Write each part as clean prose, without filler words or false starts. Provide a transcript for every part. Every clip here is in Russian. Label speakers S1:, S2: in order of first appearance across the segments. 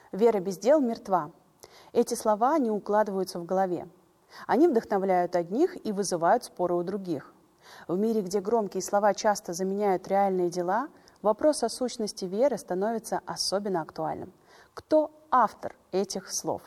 S1: Вера без дел мертва. Эти слова не укладываются в голове. Они вдохновляют одних и вызывают споры у других. В мире, где громкие слова часто заменяют реальные дела, вопрос о сущности веры становится особенно актуальным. Кто автор этих слов?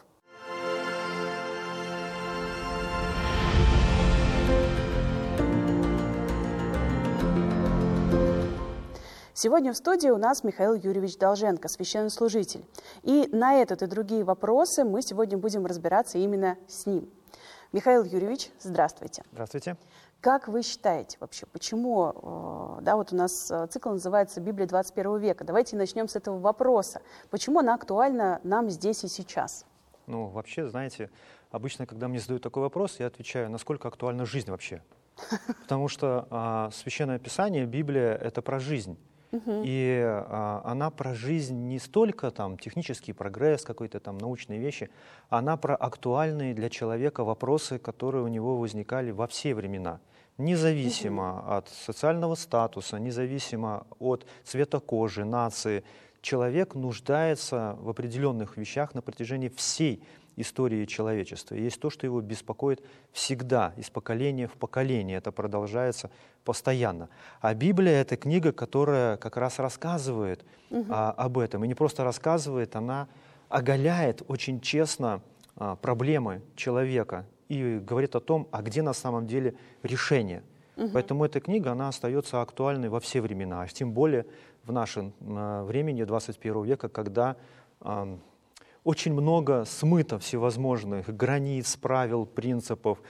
S1: Сегодня в студии у нас Михаил Юрьевич Долженко, священнослужитель. И на этот и другие вопросы мы сегодня будем разбираться именно с ним. Михаил Юрьевич, здравствуйте.
S2: Здравствуйте.
S1: Как вы считаете вообще, почему, вот у нас цикл называется «Библия 21 века». Давайте начнем с этого вопроса. Почему она актуальна нам здесь и сейчас?
S2: Ну, вообще, знаете, обычно, когда мне задают такой вопрос, я отвечаю, насколько актуальна жизнь вообще. Потому что Священное Писание, Библия — это про жизнь. И она про жизнь не столько там технический прогресс, какой-то там научные вещи, она про актуальные для человека вопросы, которые у него возникали во все времена. Независимо от социального статуса, независимо от цвета кожи, нации, человек нуждается в определенных вещах на протяжении всей истории человечества. И есть то, что его беспокоит всегда, из поколения в поколение. Это продолжается постоянно. А Библия — это книга, которая как раз рассказывает об этом. И не просто рассказывает, она оголяет очень честно проблемы человека и говорит о том, а где на самом деле решение. Поэтому эта книга, она остается актуальной во все времена, а тем более в нашем времени 21 века, когда очень много смыто всевозможных границ, правил, принципов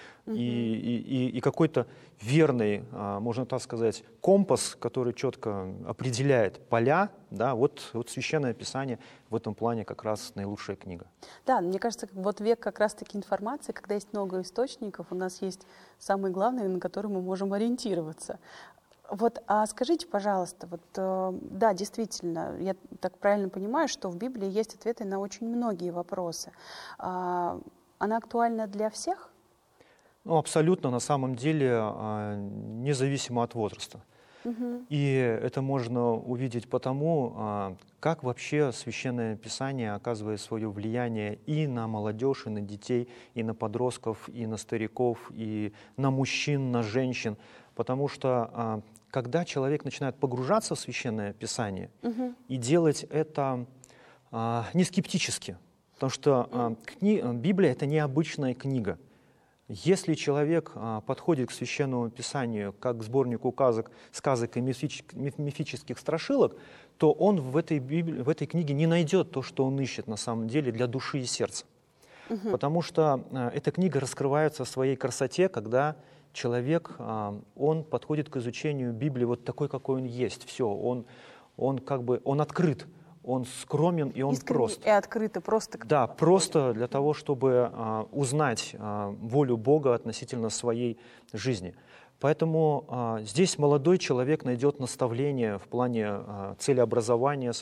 S2: и какой-то верный, можно так сказать, компас, который четко определяет поля. Да, вот Священное Писание в этом плане как раз наилучшая книга.
S1: Да, мне кажется, вот век как раз-таки информации, когда есть много источников, у нас есть самый главный, на который мы можем ориентироваться. Вот, а скажите, пожалуйста, да, действительно, я так правильно понимаю, что в Библии есть ответы на очень многие вопросы. Она актуальна для всех?
S2: Ну, абсолютно, на самом деле, независимо от возраста. И это можно увидеть потому, как вообще Священное Писание оказывает свое влияние и на молодежь, и на детей, и на подростков, и на стариков, и на мужчин, на женщин. Потому что когда человек начинает погружаться в Священное Писание и делать это не скептически, потому что Библия — это необычная книга. Если человек подходит к Священному Писанию как к сборнику сказок и мифических страшилок, то он в этой книге не найдет то, что он ищет на самом деле для души и сердца. Потому что эта книга раскрывается в своей красоте, когда человек, он подходит к изучению Библии вот такой, какой он есть. Все, он открыт, он скромен и он прост.
S1: И открыто, просто.
S2: Да, просто для того, чтобы узнать волю Бога относительно своей жизни. Поэтому здесь молодой человек найдет наставление в плане целеобразования